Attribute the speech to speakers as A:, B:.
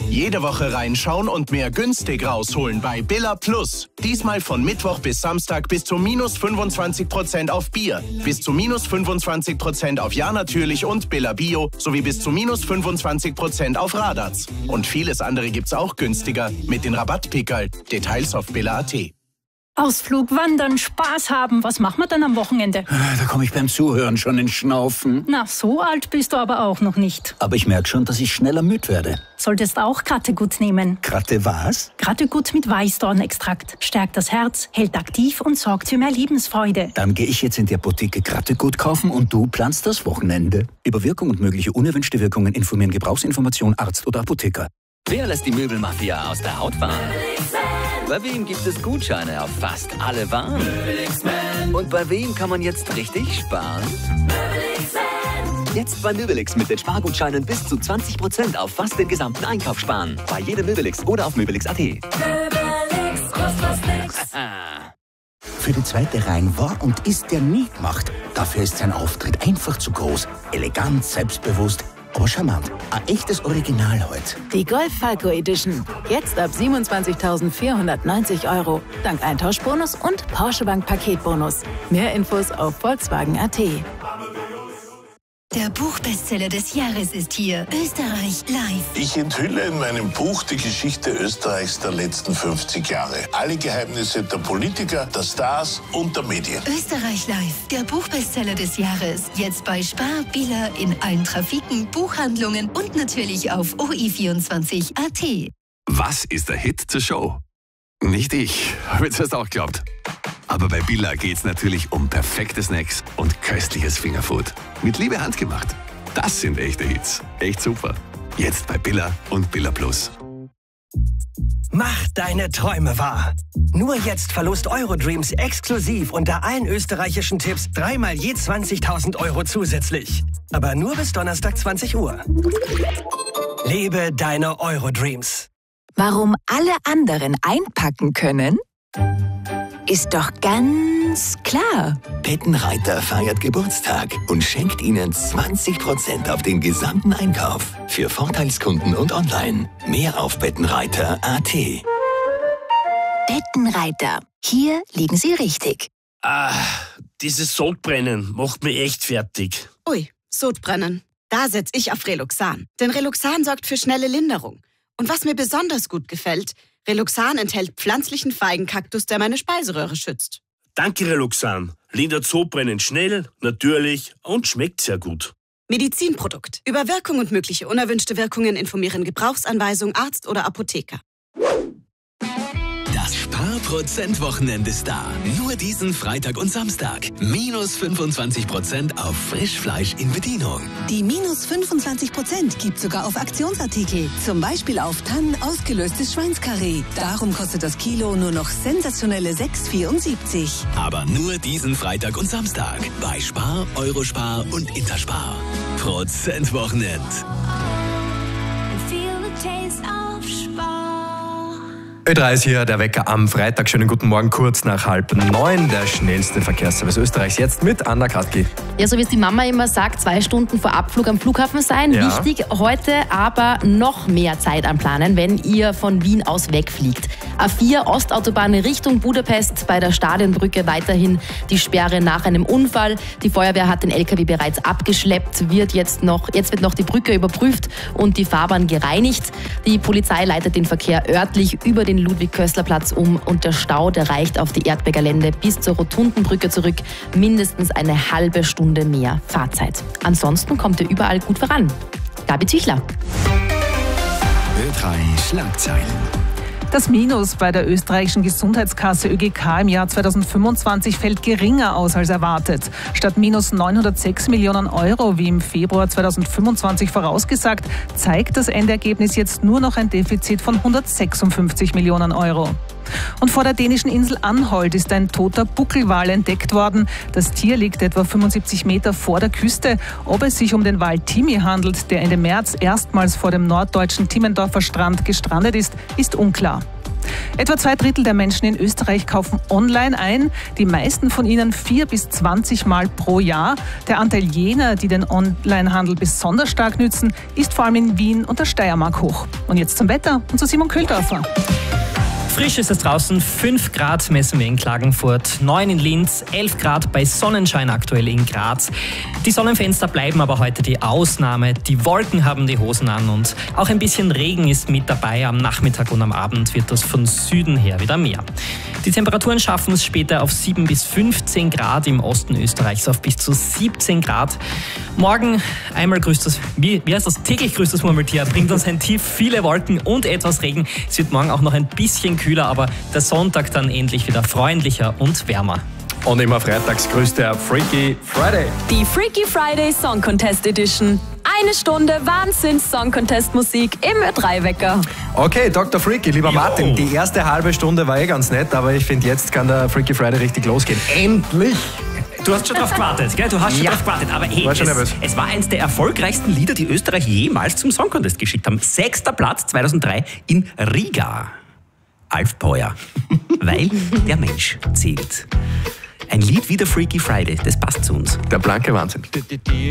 A: Jede Woche reinschauen und mehr günstig rausholen bei Billa Plus. Diesmal von Mittwoch bis Samstag bis zu minus 25% auf Bier, bis zu minus 25% auf Ja natürlich und Billa Bio sowie bis zu minus 25% auf Radatz. Und vieles andere gibt's auch günstiger mit den Rabattpickerl. Details auf billa.at.
B: Ausflug, Wandern, Spaß haben. Was machen wir dann am Wochenende?
C: Da komme ich beim Zuhören schon ins Schnaufen.
B: Na, so alt bist du aber auch noch nicht.
C: Aber ich merke schon, dass ich schneller müde werde.
B: Solltest auch Krattegut nehmen.
C: Kratte was?
B: Krattegut mit Weißdornextrakt. Stärkt das Herz, hält aktiv und sorgt für mehr Lebensfreude.
C: Dann gehe ich jetzt in die Apotheke Krattegut kaufen und du planst das Wochenende. Über Wirkung und mögliche unerwünschte Wirkungen informieren Gebrauchsinformation Arzt oder Apotheker.
D: Wer lässt die Möbelmafia aus der Haut fahren? Bei wem gibt es Gutscheine auf fast alle Waren? Und bei wem kann man jetzt richtig sparen? Jetzt bei Möbelix mit den Spargutscheinen bis zu 20% auf fast den gesamten Einkauf sparen. Bei jedem Möbelix oder auf Möbelix.at.
E: Möbelix, kostet was nix.
C: Für die zweite Reihe war und ist der nie gemacht. Dafür ist sein Auftritt einfach zu groß. Elegant, selbstbewusst, aber charmant. Ein echtes Original heute.
F: Die Golf Falco Edition. Jetzt ab 27.490 €. Dank Eintauschbonus und Porsche Bank Paketbonus. Mehr Infos auf Volkswagen.at.
G: Der Buchbestseller des Jahres ist hier. Österreich live.
H: Ich enthülle in meinem Buch die Geschichte Österreichs der letzten 50 Jahre. Alle Geheimnisse der Politiker, der Stars und der Medien.
G: Österreich live. Der Buchbestseller des Jahres. Jetzt bei Spar, Billa, in allen Trafiken, Buchhandlungen und natürlich auf OI24.at.
I: Was ist der Hit zur Show? Nicht ich, habe jetzt erst auch geglaubt. Aber bei Billa geht's natürlich um perfekte Snacks und köstliches Fingerfood. Mit Liebe handgemacht. Das sind echte Hits. Echt super. Jetzt bei Billa und Billa Plus.
J: Mach deine Träume wahr. Nur jetzt verlost Eurodreams exklusiv unter allen österreichischen Tipps 3-mal je 20.000 € zusätzlich. Aber nur bis Donnerstag 20 Uhr. Lebe deine Eurodreams.
F: Warum alle anderen einpacken können? Ist doch ganz klar.
D: Bettenreiter feiert Geburtstag und schenkt Ihnen 20% auf den gesamten Einkauf. Für Vorteilskunden und online. Mehr auf Bettenreiter.at.
G: Bettenreiter. Hier liegen Sie richtig.
K: Dieses Sodbrennen macht mich echt fertig.
L: Ui, Sodbrennen. Da setze ich auf Reluxan. Denn Reluxan sorgt für schnelle Linderung. Und was mir besonders gut gefällt, Reluxan enthält pflanzlichen Feigenkaktus, der meine Speiseröhre schützt.
K: Danke, Reluxan. Lindert Sodbrennen schnell, natürlich und schmeckt sehr gut.
L: Medizinprodukt. Über Wirkung und mögliche unerwünschte Wirkungen informieren Gebrauchsanweisung, Arzt oder Apotheker.
D: Das Spar-Prozent-Wochenende ist da. Nur diesen Freitag und Samstag. Minus 25% auf Frischfleisch in Bedienung.
M: Die minus 25% gibt sogar auf Aktionsartikel. Zum Beispiel auf Tannen ausgelöstes Schweinskarree. Darum kostet das Kilo nur noch sensationelle 6,74.
D: Aber nur diesen Freitag und Samstag. Bei Spar, Eurospar und Interspar. Prozent-Wochenend.
N: Ö3 ist hier, der Wecker am Freitag. Schönen guten Morgen, kurz nach 8:30. Der schnellste Verkehrsservice Österreichs jetzt mit Anna Katki.
O: Ja, so wie es die Mama immer sagt, 2 Stunden vor Abflug am Flughafen sein.
N: Ja.
O: Wichtig, heute aber noch mehr Zeit anplanen, wenn ihr von Wien aus wegfliegt. A4 Ostautobahn Richtung Budapest, bei der Stadionbrücke weiterhin die Sperre nach einem Unfall. Die Feuerwehr hat den LKW bereits abgeschleppt, jetzt wird noch die Brücke überprüft und die Fahrbahn gereinigt. Die Polizei leitet den Verkehr örtlich über den Ludwig-Köstler-Platz um und der Stau, der reicht auf die Erdbeergelände bis zur Rotundenbrücke zurück. Mindestens eine halbe Stunde mehr Fahrzeit. Ansonsten kommt ihr überall gut voran. Gabi Züchler.
P: Ö3 Schlagzeilen.
Q: Das Minus bei der österreichischen Gesundheitskasse ÖGK im Jahr 2025 fällt geringer aus als erwartet. Statt minus 906 Millionen € wie im Februar 2025 vorausgesagt, zeigt das Endergebnis jetzt nur noch ein Defizit von 156 Millionen €. Und vor der dänischen Insel Anholt ist ein toter Buckelwal entdeckt worden. Das Tier liegt etwa 75 Meter vor der Küste. Ob es sich um den Wal Timmy handelt, der Ende März erstmals vor dem norddeutschen Timmendorfer Strand gestrandet ist, ist unklar. Etwa 2/3 der Menschen in Österreich kaufen online ein. Die meisten von ihnen 4 bis 20 Mal pro Jahr. Der Anteil jener, die den Onlinehandel besonders stark nützen, ist vor allem in Wien und der Steiermark hoch. Und jetzt zum Wetter und zu Simon Köhldorfer.
P: Frisch ist es draußen, 5 Grad messen wir in Klagenfurt, 9 in Linz, 11 Grad bei Sonnenschein aktuell in Graz. Die Sonnenfenster bleiben aber heute die Ausnahme. Die Wolken haben die Hosen an und auch ein bisschen Regen ist mit dabei. Am Nachmittag und am Abend wird das von Süden her wieder mehr. Die Temperaturen schaffen es später auf 7 bis 15 Grad, im Osten Österreichs auf bis zu 17 Grad. Morgen einmal grüßt das, wie heißt das, täglich grüßt das Murmeltier, bringt uns ein Tief, viele Wolken und etwas Regen. Es wird morgen auch noch ein bisschen kühler, aber der Sonntag dann endlich wieder freundlicher und wärmer.
N: Und immer freitags grüßt der Freaky Friday.
R: Die Freaky Friday Song Contest Edition. 1 Stunde Wahnsinns-Song-Contest-Musik im Ö3-Wecker.
N: Okay, Dr. Freaky, lieber Martin, die erste halbe Stunde war ganz nett, aber ich finde, jetzt kann der Freaky Friday richtig losgehen. Endlich!
S: Du hast schon drauf gewartet, gell? Du hast schon drauf gewartet. Aber hey, es war eins der erfolgreichsten Lieder, die Österreich jemals zum Song Contest geschickt haben. 6. Platz 2003 in Riga. Alf Peuer. Weil der Mensch zählt. Ein Lied wie der Freaky Friday, das passt zu uns.
N: Der blanke Wahnsinn.